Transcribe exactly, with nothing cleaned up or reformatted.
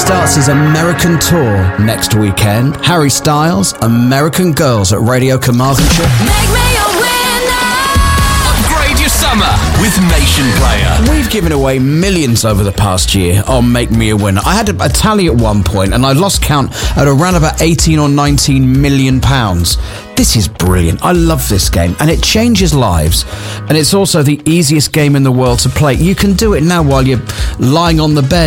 starts his American tour next weekend. Harry Styles, American Girls at Radio Carmarthenshire. Make me a winner. Upgrade your summer with Nation Player. We've given away millions over the past year on Make Me a Winner. I had a, a tally at one point and I lost count at around about eighteen or nineteen million pounds. This is brilliant. I love this game and it changes lives. And it's also the easiest game in the world to play. You can do it now while you're lying on the bed